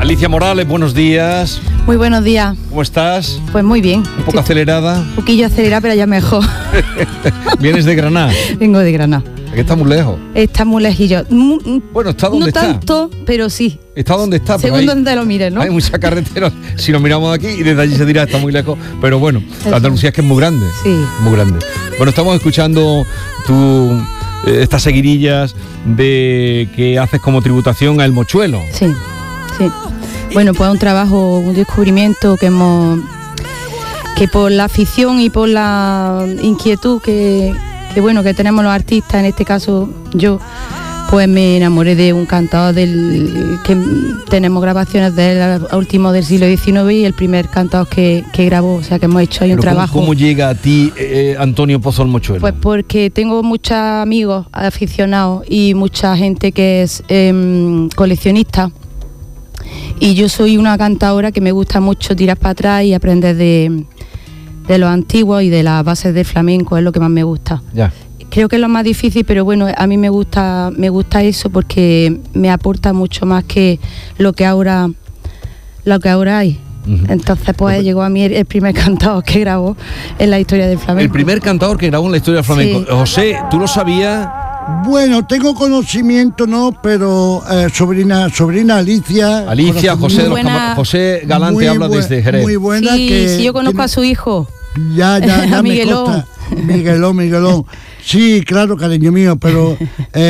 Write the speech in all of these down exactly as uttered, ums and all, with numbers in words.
Alicia Morales, buenos días. Muy buenos días. ¿Cómo estás? Pues muy bien. ¿Un poco acelerada? Un poquillo acelerada, pero ya mejor. ¿Vienes de Granada? Vengo de Granada. Que está muy lejos. Está muy lejillo. Bueno, está donde no está. No tanto, pero sí. Está donde está. Según donde lo mires, ¿no? Hay mucha carretera. Si lo miramos de aquí y desde allí se dirá está muy lejos. Pero bueno, la Andalucía es que es muy grande. Sí. Muy grande. Bueno, estamos escuchando tu, eh, estas seguidillas de que haces como tributación al mochuelo. Sí, sí. Bueno, pues un trabajo, un descubrimiento que hemos... que por la afición y por la inquietud que... que bueno, que tenemos los artistas, en este caso yo, pues me enamoré de un cantador del que tenemos grabaciones del último del siglo diecinueve y el primer cantador que, que grabó, o sea que hemos hecho ahí un ¿Pero trabajo. ¿Cómo, cómo llega a ti eh, Antonio Pozo el mochuelo? Pues porque tengo muchos amigos aficionados y mucha gente que es eh, coleccionista, y yo soy una cantadora que me gusta mucho tirar para atrás y aprender de de los antiguos y de las bases del flamenco, es lo que más me gusta. Ya. Creo que es lo más difícil, pero bueno, a mí me gusta me gusta eso porque me aporta mucho más que lo que ahora lo que ahora hay. Uh-huh. Entonces pues llegó a mí el, el primer cantador que grabó en la historia del flamenco. El primer cantador que grabó en la historia del flamenco. Sí. José, ¿tú lo sabías? Bueno, tengo conocimiento, no, pero eh, sobrina, sobrina Alicia. Alicia, José, de los Camar- José Galante habla buen, desde Jerez. Muy buena. Sí, que sí, yo conozco tiene, a su hijo. Ya, ya, ya me Miguelón. consta. Miguelón, Miguelón. Sí, claro, cariño mío, pero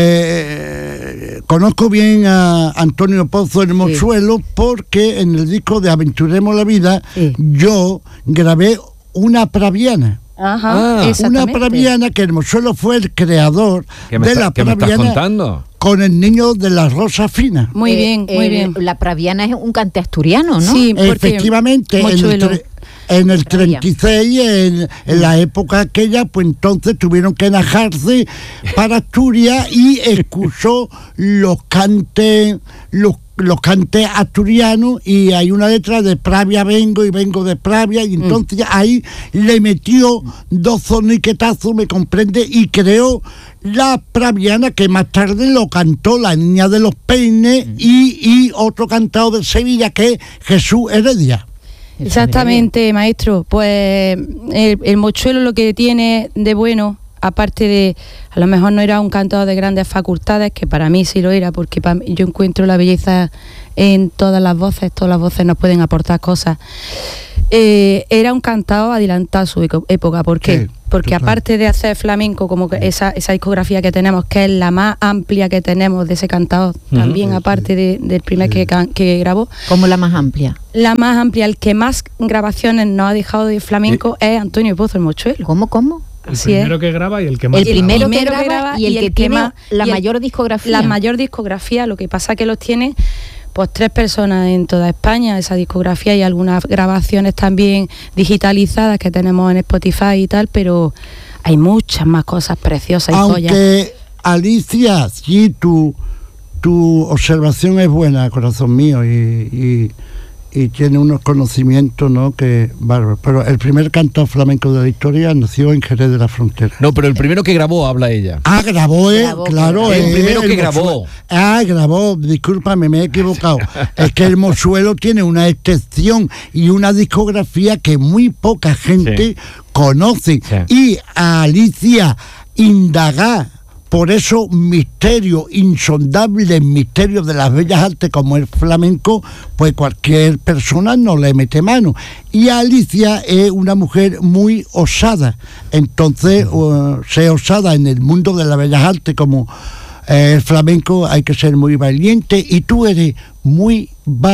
eh, conozco bien a Antonio Pozo el mochuelo, sí, porque en el disco de Aventuremos la Vida, sí, yo grabé una praviana. Ajá, ah, una praviana que el mochuelo fue el creador de está, la ¿qué praviana. ¿Qué me estás contando? Con el niño de la rosa fina. Muy eh, bien, muy eh, bien. La praviana es un cante asturiano, ¿no? Sí, efectivamente. En el, tre- en el treinta y seis, en, en la época aquella, pues entonces tuvieron que enajarse para Asturias y excusó los cantes, los los cantes asturianos, y hay una letra de Pravia vengo y vengo de Pravia, y entonces mm. ahí le metió dos zoniquetazos, me comprende, y creó la praviana que más tarde lo cantó la Niña de los Peines mm. y, y otro cantado de Sevilla que es Jesús Heredia. Exactamente, maestro. Pues el, el mochuelo lo que tiene de bueno, aparte de, a lo mejor no era un cantador de grandes facultades, que para mí sí lo era, porque para mí, yo encuentro la belleza en todas las voces, todas las voces nos pueden aportar cosas. Eh, era un cantador adelantado a su época. ¿Por qué? Sí, porque total. Aparte de hacer flamenco, como que esa, esa discografía que tenemos, que es la más amplia que tenemos de ese cantador, uh-huh. también sí, aparte sí. De, del primer sí. que, que grabó. ¿Cómo la más amplia? La más amplia, el que más grabaciones nos ha dejado de flamenco sí. es Antonio Pozo el mochuelo. ¿Cómo, cómo? El Así primero es. que graba y el que más El primero graba. que graba, graba y el, y el que, que tiene más, la mayor el, discografía. La mayor discografía, lo que pasa que los tiene pues tres personas en toda España, esa discografía, y algunas grabaciones también digitalizadas que tenemos en Spotify y tal, pero hay muchas más cosas preciosas y joyas. Aunque, Alicia, sí, tu, tu observación es buena, corazón mío, y... y y tiene unos conocimientos, ¿no?, que bárbaro. Pero el primer cantador flamenco de la historia nació en Jerez de la Frontera. No, pero el primero que grabó, habla ella. Ah, grabó, eh, grabó claro. El eh, primero que el grabó. Mochuelo. Ah, grabó, discúlpame, me he equivocado. Es que el mochuelo tiene una extensión y una discografía que muy poca gente sí. conoce. Sí. Y a Alicia indagar por eso misterio insondable, misterio de las bellas artes como el flamenco, pues cualquier persona no le mete mano. Y Alicia es una mujer muy osada, entonces uh, ser osada en el mundo de las bellas artes como eh, el flamenco hay que ser muy valiente, y tú eres muy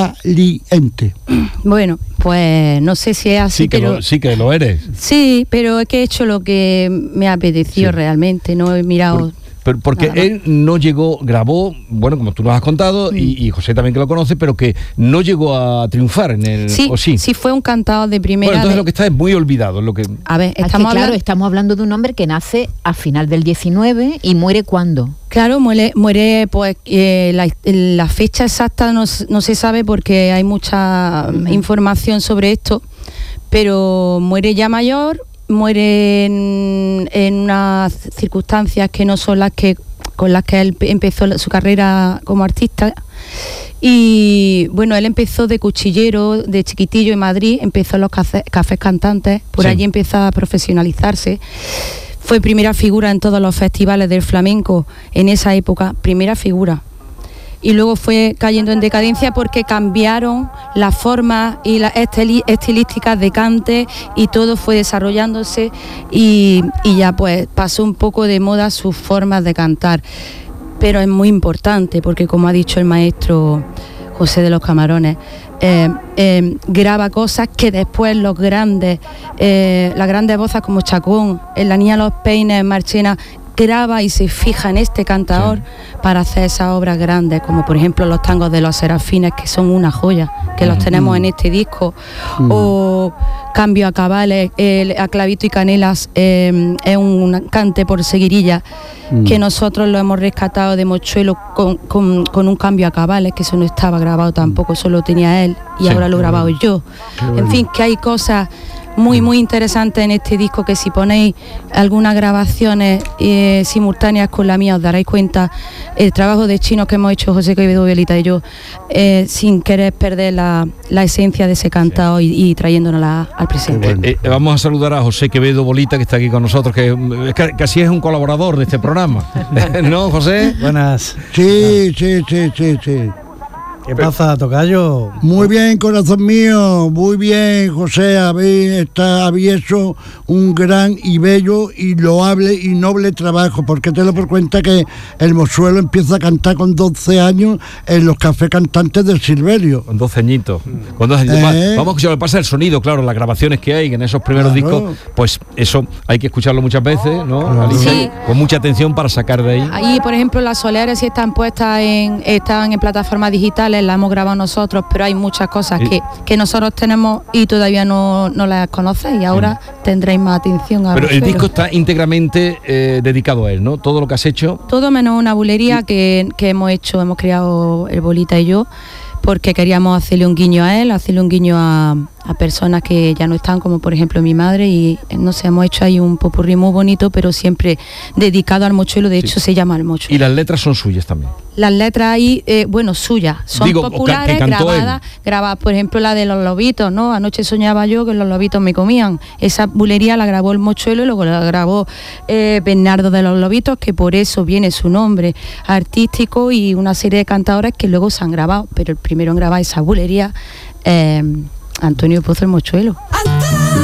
valiente. Bueno, pues no sé si es así, sí que pero... Lo, sí que lo eres. Sí, pero es que he hecho lo que me ha apetecido sí. realmente, no he mirado... Por... Pero porque él no llegó, grabó, bueno, como tú nos has contado, mm. y, y José también que lo conoce, pero que no llegó a triunfar en el... Sí, ¿o sí? sí fue un cantador de primera... Bueno, entonces de... lo que está es muy olvidado. Lo que... A ver, estamos, estamos que, hablando... claro, estamos hablando de un hombre que nace a final del diecinueve y muere ¿cuándo? Claro, muere, muere pues eh, la, la fecha exacta no, no se sabe porque hay mucha mm. información sobre esto, pero muere ya mayor, muere en, en unas circunstancias que no son las que con las que él empezó su carrera como artista. Y bueno, él empezó de cuchillero, de chiquitillo en Madrid, empezó en los cafés, cafés cantantes, por sí. allí empezó a profesionalizarse. Fue primera figura en todos los festivales del flamenco en esa época, primera figura. Y luego fue cayendo en decadencia porque cambiaron las formas y las estilísticas de cante y todo fue desarrollándose y, y ya pues pasó un poco de moda sus formas de cantar. Pero es muy importante porque, como ha dicho el maestro José de los Camarones, eh, eh, graba cosas que después los grandes, eh, las grandes voces como Chacón, en La Niña de los Peines, Marchena, graba y se fija en este cantador sí. para hacer esas obras grandes, como por ejemplo los tangos de los Serafines, que son una joya, que mm. los tenemos en este disco, mm. o Cambio a Cabales, eh, a Clavito y Canelas, eh, es un cante por seguirilla, mm. que nosotros lo hemos rescatado de Mochuelo con, con, con un Cambio a Cabales, que eso no estaba grabado tampoco, solo tenía él, y sí, ahora lo he grabado bueno. yo. Bueno. En fin, que hay cosas muy muy interesante en este disco, que si ponéis algunas grabaciones eh, simultáneas con la mía os daréis cuenta el trabajo de Chino que hemos hecho José Quevedo Violita y yo, eh, sin querer perder la, la esencia de ese cantado sí. y, y trayéndonos al presente. Eh, eh, vamos a saludar a José Quevedo Bolita, que está aquí con nosotros, que es, casi es un colaborador de este programa. ¿No, José? Buenas. Sí, sí, sí, sí, sí. ¿Qué pasa, tocayo? Muy bien, corazón mío, muy bien, José, habéis, está, habéis hecho un gran y bello y loable y noble trabajo, porque te lo por cuenta que el Mochuelo empieza a cantar con doce años en los cafés cantantes del Silverio. Con doce añitos. Con doce añitos. Eh. Vamos a escuchar, pasa el sonido, claro, las grabaciones que hay en esos primeros claro. discos, pues eso hay que escucharlo muchas veces, ¿no? Claro. Sí. Con mucha atención para sacar de ahí. Ahí, por ejemplo, las soleares sí están puestas en, están en plataformas digitales, la hemos grabado nosotros, pero hay muchas cosas que, que nosotros tenemos y todavía no, no las conocéis, y ahora sí. tendréis más atención a Pero el disco está íntegramente eh, dedicado a él, ¿no? Todo lo que has hecho. Todo menos una bulería que, que hemos hecho, hemos creado el Bolita y yo, porque queríamos hacerle un guiño a él, hacerle un guiño a, a personas que ya no están, como por ejemplo mi madre, y no sé, hemos hecho ahí un popurrí muy bonito, pero siempre dedicado al Mochuelo, de hecho sí. se llama El Mochuelo. Y las letras son suyas también. Las letras ahí, eh, bueno, suyas, son Digo, populares, grabadas, grabadas, por ejemplo la de Los Lobitos, ¿no? Anoche soñaba yo que los lobitos me comían. Esa bulería la grabó el Mochuelo y luego la grabó eh, Bernardo de los Lobitos, que por eso viene su nombre artístico, y una serie de cantadores que luego se han grabado, pero el primero en grabar esa bulería, eh, Antonio Pozo el Mochuelo.